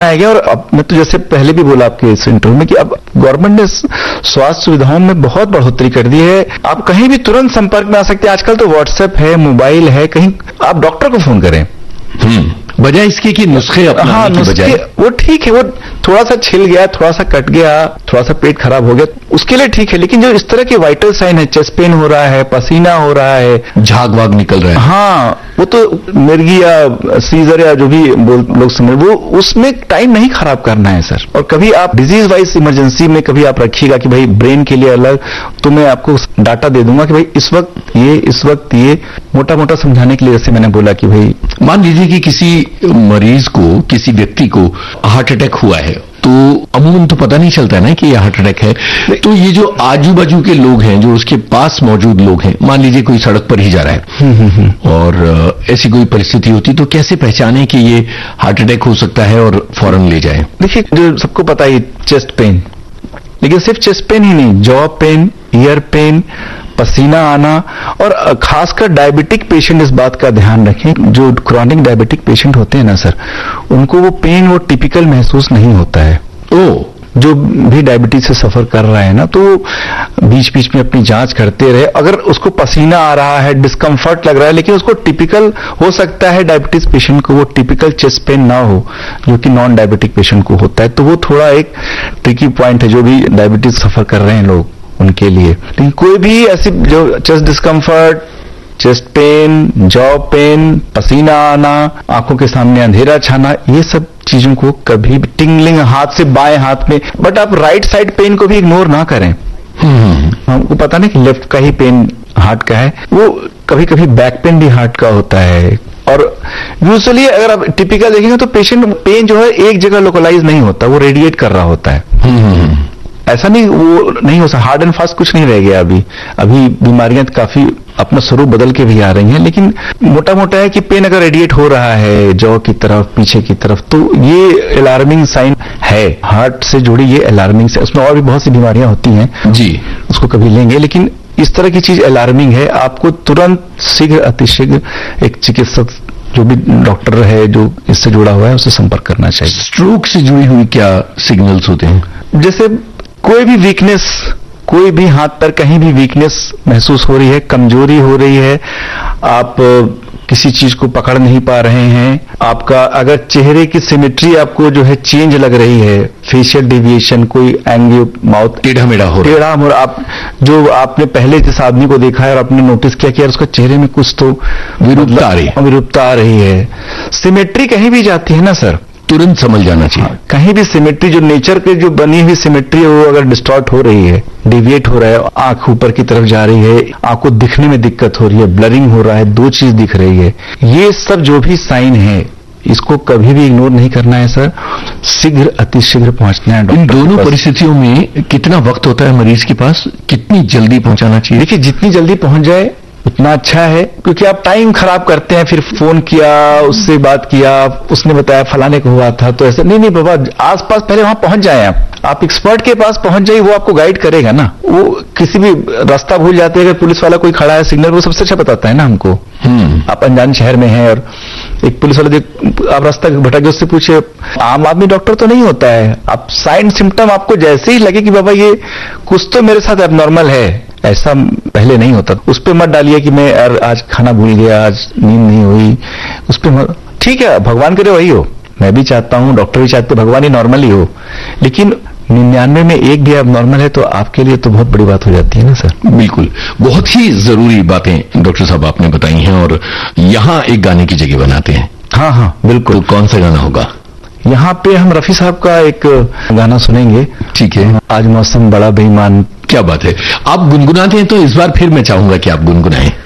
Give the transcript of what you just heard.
आएगा। और अब मैं तो जैसे पहले भी बोला आपके इस इंटरव्यू में कि अब गवर्नमेंट ने स्वास्थ्य सुविधाओं में बहुत बढ़ोतरी कर दी है। आप कहीं भी तुरंत संपर्क में आ सकते हैं। आजकल तो व्हाट्सएप है, मोबाइल है, कहीं आप डॉक्टर को फोन करें। बजाय इसके कि नुस्खे अपनाने की बजाय, वो ठीक है, वो थोड़ा सा छिल गया, थोड़ा सा कट गया, थोड़ा सा पेट खराब हो गया, उसके लिए ठीक है। लेकिन जो इस तरह के वाइटल साइन है, चेस्ट पेन हो रहा है, पसीना हो रहा है, झाग वाग निकल रहा है, हाँ, वो तो मिर्गी या सीजर या जो भी लोग समझ, वो उसमें टाइम नहीं खराब करना है सर। और कभी आप डिजीज वाइज इमरजेंसी में कभी आप रखिएगा कि भाई ब्रेन के लिए अलग, तो मैं आपको डाटा दे दूंगा कि भाई इस वक्त ये मोटा मोटा समझाने के लिए, जैसे मैंने बोला कि भाई मान लीजिए कि किसी मरीज को, किसी व्यक्ति को हार्ट अटैक हुआ है, तो अमूमन तो पता नहीं चलता है ना कि ये हार्ट अटैक है। तो ये जो आजू बाजू के लोग हैं, जो उसके पास मौजूद लोग हैं, मान लीजिए कोई सड़क पर ही जा रहा है और ऐसी कोई परिस्थिति होती, तो कैसे पहचाने कि ये हार्ट अटैक हो सकता है और फौरन ले जाए? देखिए, जो सबको पता है चेस्ट पेन, लेकिन सिर्फ चेस्ट पेन ही नहीं, जॉ पेन, ईयर पेन, पसीना आना, और खासकर डायबिटिक पेशेंट इस बात का ध्यान रखें, जो क्रॉनिक डायबिटिक पेशेंट होते हैं ना सर, उनको वो पेन वो टिपिकल महसूस नहीं होता है। जो भी डायबिटीज से सफर कर रहा है ना, तो बीच बीच में अपनी जांच करते रहे। अगर उसको पसीना आ रहा है, डिस्कम्फर्ट लग रहा है, लेकिन उसको टिपिकल हो सकता है डायबिटीज पेशेंट को वो टिपिकल चेस्ट पेन ना हो, जो कि नॉन डायबिटिक पेशेंट को होता है, तो वो थोड़ा एक ट्रिकी पॉइंट है जो भी डायबिटीज सफर कर रहे हैं लोग उनके लिए। लेकिन कोई भी ऐसी जो chest discomfort, chest pain, jaw pen, पसीना आना, आंखों के सामने अंधेरा छाना, ये सब चीजों को कभी भी टिंगलिंग हाथ से बाएं हाथ में, बट आप राइट साइड पेन को भी इग्नोर ना करें। हमको पता नहीं कि लेफ्ट का ही पेन हार्ट का है, वो कभी कभी बैक पेन भी हार्ट का होता है। और यूजुअली अगर आप टिपिकल देखेंगे तो पेशेंट पेन जो है एक जगह लोकलाइज नहीं होता, वो रेडिएट कर रहा होता है। ऐसा नहीं, वो नहीं हो सकता, हार्ड एंड फास्ट कुछ नहीं रह गया। अभी बीमारियां काफी अपना स्वरूप बदल के भी आ रही हैं, लेकिन मोटा मोटा है कि पेन अगर रेडिएट हो रहा है जॉ की तरफ, पीछे की तरफ, तो ये अलार्मिंग साइन है, हार्ट से जुड़ी ये अलार्मिंग से। उसमें और भी बहुत सी बीमारियां होती हैं जी, उसको कभी लेंगे, लेकिन इस तरह की चीज अलार्मिंग है। आपको तुरंत शीघ्र अतिशीघ्र एक चिकित्सक, जो भी डॉक्टर है जो इससे जुड़ा हुआ है, उससे संपर्क करना चाहिए। स्ट्रोक से जुड़ी हुई क्या सिग्नल्स होते हैं? जैसे कोई भी वीकनेस, कोई भी हाथ पर कहीं भी वीकनेस महसूस हो रही है, कमजोरी हो रही है, आप किसी चीज को पकड़ नहीं पा रहे हैं, आपका अगर चेहरे की सिमेट्री आपको जो है चेंज लग रही है, फेशियल डेविएशन, कोई एंग्री, माउथ टेढ़ा मेढ़ा हो रहा है, आप जो आपने पहले जिस आदमी को देखा है और आपने नोटिस किया कि यार उसका चेहरे में कुछ तो विरूपता आ रही है, सिमेट्री कहीं भी जाती है ना सर, तुरंत समझ जाना चाहिए। कहीं भी सिमेट्री, जो नेचर के जो बनी हुई सिमेट्री है, वो अगर डिस्टॉर्ट हो रही है, डिविएट हो रहा है, आंख ऊपर की तरफ जा रही है, आंख को दिखने में दिक्कत हो रही है, ब्लरिंग हो रहा है, दो चीज दिख रही है, ये सब जो भी साइन है, इसको कभी भी इग्नोर नहीं करना है सर, शीघ्र अतिशीघ्र पहुंचना है। इन दोनों परिस्थितियों में कितना वक्त होता है मरीज के पास, कितनी जल्दी पहुंचाना चाहिए? देखिए, जितनी जल्दी पहुंच जाए उतना अच्छा है, क्योंकि आप टाइम खराब करते हैं, फिर फोन किया, उससे बात किया, उसने बताया फलाने को हुआ था, तो ऐसे नहीं बाबा, आसपास पहले वहां पहुंच जाए आप एक्सपर्ट के पास पहुंच जाइए, वो आपको गाइड करेगा ना। वो किसी भी रास्ता भूल जाते हैं, अगर पुलिस वाला कोई खड़ा है सिग्नल, वो सबसे अच्छा बताता है ना हमको। आप अनजान शहर में हैं और एक पुलिस वाला आप रास्ता भटक गए, उससे पूछे, आम आदमी डॉक्टर तो नहीं होता है, आप साइन सिम्टम आपको जैसे ही लगे कि बाबा ये कुछ तो मेरे साथ एबनॉर्मल है, ऐसा पहले नहीं होता, उस पर मत डालिए कि मैं आज खाना भूल गया, आज नींद नहीं हुई, उस पर ठीक है, भगवान करे वही हो, मैं भी चाहता हूं, डॉक्टर भी चाहते भगवान ही नॉर्मल ही हो, लेकिन 99 में एक भी अब नॉर्मल है तो आपके लिए तो बहुत बड़ी बात हो जाती है ना सर। बिल्कुल, बहुत ही जरूरी बातें डॉक्टर साहब आपने बताई हैं, और यहाँ एक गाने की जगह बनाते हैं। हाँ बिल्कुल। तो कौन सा गाना होगा? यहाँ पे हम रफी साहब का एक गाना सुनेंगे। ठीक है। आज मौसम बड़ा बेईमान। क्या बात है, आप गुनगुनाते हैं, तो इस बार फिर मैं चाहूंगा कि आप गुनगुनाएं।